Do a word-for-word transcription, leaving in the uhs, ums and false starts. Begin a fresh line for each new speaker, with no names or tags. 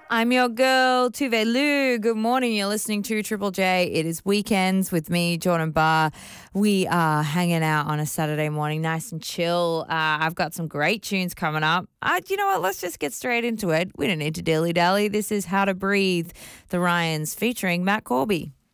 I'm your girl, Tuve Lu. Good morning. You're listening to Triple J. It is weekends with me, Jordan Barr. We are hanging out on a Saturday morning, nice and chill. Uh, I've got some great tunes coming up. Uh, you know what? Let's just get straight into it. We don't need to dilly-dally. This is How to Breathe, the Ryans, featuring Matt Corby.